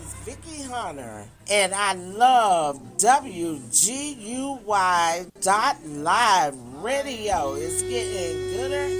is Vicky Hunter, and I love WGUY.live radio. It's getting gooder